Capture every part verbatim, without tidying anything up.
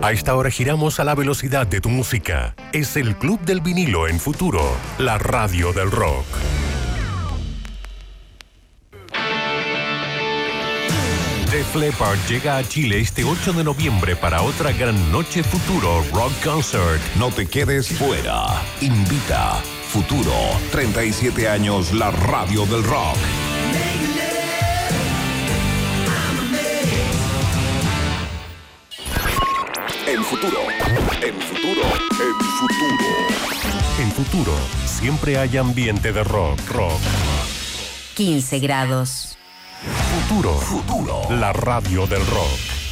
A esta hora giramos a la velocidad de tu música. Es el Club del Vinilo en Futuro, la radio del rock. Def Leppard llega a Chile este ocho de noviembre para otra gran noche Futuro Rock Concert. No te quedes fuera. Invita Futuro. treinta y siete años, la radio del rock. En Futuro. En Futuro. En Futuro. En Futuro, siempre hay ambiente de rock. Rock. quince grados. Futuro. Futuro. La radio del rock.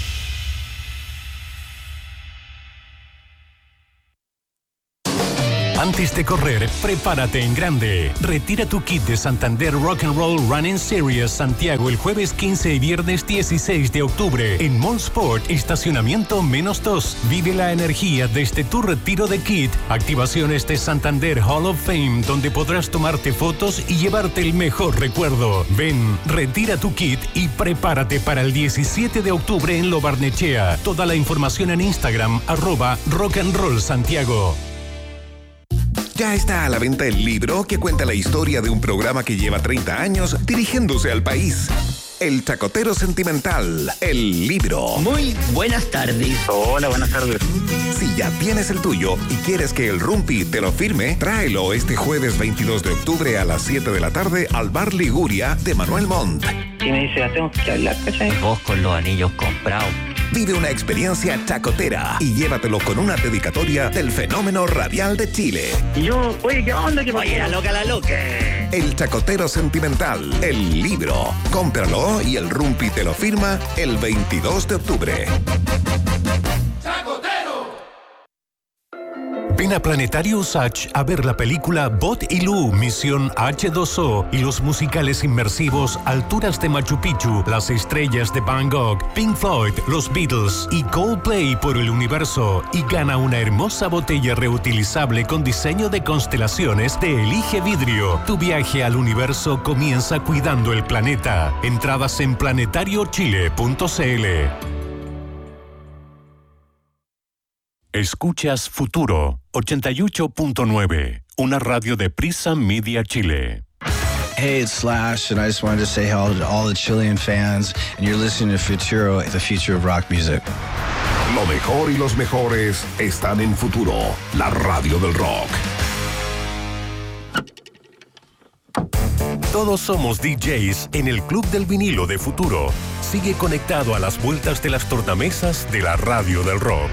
Antes de correr, prepárate en grande. Retira tu kit de Santander Rock and Roll Running Series Santiago el jueves quince y viernes dieciséis de octubre en Mall Sport, estacionamiento menos dos. Vive la energía desde tu retiro de kit. Activaciones de Santander Hall of Fame, donde podrás tomarte fotos y llevarte el mejor recuerdo. Ven, retira tu kit y prepárate para el diecisiete de octubre en Lo Barnechea. Toda la información en Instagram, arroba Rock and Roll Santiago. Ya está a la venta el libro que cuenta la historia de un programa que lleva treinta años dirigiéndose al país. El Chacotero Sentimental, el libro. Muy buenas tardes. Hola, buenas tardes. Si ya tienes el tuyo y quieres que el Rumpi te lo firme, tráelo este jueves veintidós de octubre a las siete de la tarde al Bar Liguria de Manuel Montt. Y me dice, tengo que hablar, ¿cachai? Vos con los anillos comprados. Vive una experiencia chacotera y llévatelo con una dedicatoria del fenómeno radial de Chile. Y yo, oye, ¿qué onda? ¿Qué pasó? Oye, la loca, la loca. El Chacotero Sentimental, el libro. Cómpralo y el Rumpi te lo firma el veintidós de octubre. Ven a Planetario Usach a ver la película Bot y Lu, Misión hache dos o y los musicales inmersivos Alturas de Machu Picchu, Las Estrellas de Van Gogh, Pink Floyd, Los Beatles y Coldplay por el universo y gana una hermosa botella reutilizable con diseño de constelaciones de Elige Vidrio. Tu viaje al universo comienza cuidando el planeta. Entradas en planetario chile punto c l. Escuchas Futuro ochenta y ocho punto nueve, una radio de Prisa Media Chile. Hey, it's Slash, and I just wanted to say hello to all the Chilean fans, and you're listening to Futuro, the future of rock music. Lo mejor y los mejores están en Futuro, la radio del rock. Todos somos D Js en el Club del Vinilo de Futuro. Sigue conectado a las vueltas de las tornamesas de la radio del rock.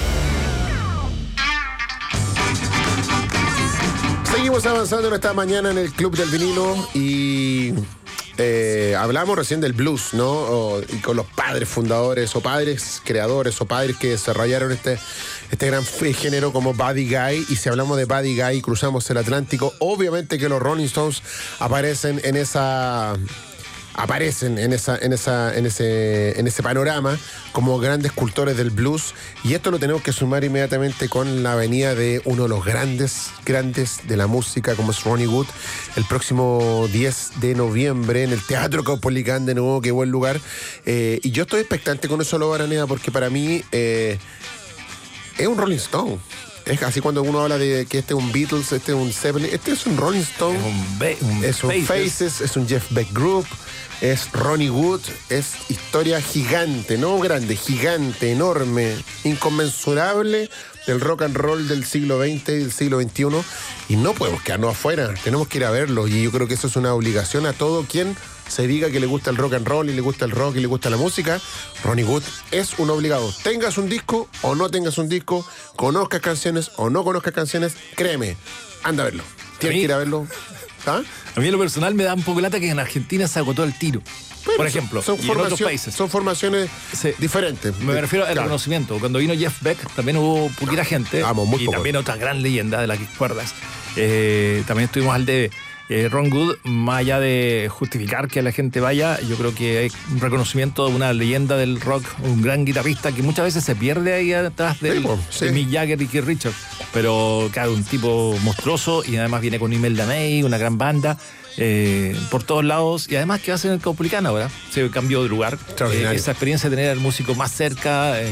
Seguimos avanzando en esta mañana en el Club del Vinilo y eh, hablamos recién del blues, ¿no? O, y con los padres fundadores o padres creadores o padres que desarrollaron este, este gran género como Buddy Guy. Y si hablamos de Buddy Guy y cruzamos el Atlántico, obviamente que los Rolling Stones aparecen en esa... aparecen en esa en esa en ese en ese panorama como grandes cultores del blues, y esto lo tenemos que sumar inmediatamente con la venida de uno de los grandes grandes de la música como es Ronnie Wood el próximo diez de noviembre en el Teatro Caupolicán, de nuevo, qué buen lugar, eh, y yo estoy expectante con eso, lo Araneda, porque para mí eh, es un Rolling Stone. Es así cuando uno habla de que este es un Beatles, este es un Zeppelin, este es un Rolling Stone, es un, Be- un es un Faces. Faces, es un Jeff Beck Group, es Ronnie Wood, es historia gigante, no grande, gigante, enorme, inconmensurable del rock and roll del siglo veinte y del siglo veintiuno, y no podemos quedarnos afuera, tenemos que ir a verlo, y yo creo que eso es una obligación a todo quien se diga que le gusta el rock and roll y le gusta el rock y le gusta la música. Ronnie Wood es un obligado. Tengas un disco o no tengas un disco, conozcas canciones o no conozcas canciones, créeme, anda a verlo. Tienes que ir a verlo. ¿Ah? A mí en lo personal me da un poco lata que en Argentina se agotó el tiro. Bueno, por ejemplo, son, y en otros países. Son formaciones sí. diferentes. Me refiero al claro. reconocimiento. Cuando vino Jeff Beck también hubo poquita gente. Vamos, muy y poco. También otra gran leyenda de la que recuerdas. Eh, también estuvimos al de eh, Ron Wood. Más allá de justificar que la gente vaya, yo creo que hay un reconocimiento de una leyenda del rock, un gran guitarrista que muchas veces se pierde ahí atrás del, sí, sí. de Mick Jagger y Keith Richards. Pero claro, un tipo monstruoso, y además viene con Imelda May, una gran banda. Eh, por todos lados, y además que va a ser en el Caupolicán ahora, se cambió de lugar, eh, esa experiencia de tener al músico más cerca, eh,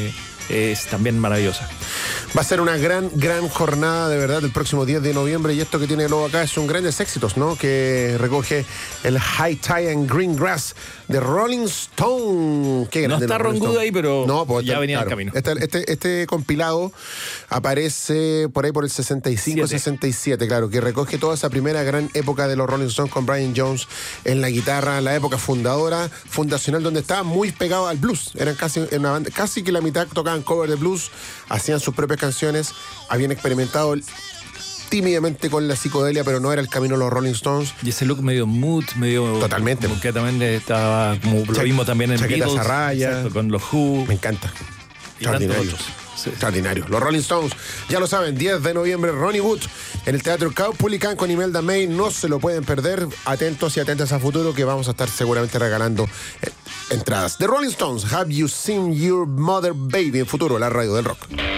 es también maravillosa. Va a ser una gran, gran jornada de verdad el próximo diez de noviembre y esto que tiene luego acá son grandes éxitos, ¿no? Que recoge el High Tide and Green Grass de Rolling Stone. Qué grande. No está Ron Good ahí, pero no, pues, ya venía claro, en camino. Este, este, este compilado aparece por ahí por el sesenta y cinco, Siete. sesenta y siete, claro, que recoge toda esa primera gran época de los Rolling Stones con Brian Jones en la guitarra, la época fundadora, fundacional, donde estaban muy pegados al blues. Eran casi, una banda, casi que la mitad tocaban cover de blues, hacían sus propias canciones, habían experimentado tímidamente con la psicodelia, pero no era el camino de los Rolling Stones. Y ese look medio mood, medio... Totalmente. Como que también estaba, como lo mismo también en chaquetas Beatles. a raya. Exacto, con los Who. Me encanta. Y tantos Extraordinario. otros. Sí. Extraordinario. Los Rolling Stones, ya lo saben, diez de noviembre, Ronnie Wood en el Teatro Caupolicán con Imelda May. No se lo pueden perder. Atentos y atentas a futuro que vamos a estar seguramente regalando eh, entradas. The Rolling Stones, Have You Seen Your Mother Baby? En futuro, la radio del rock.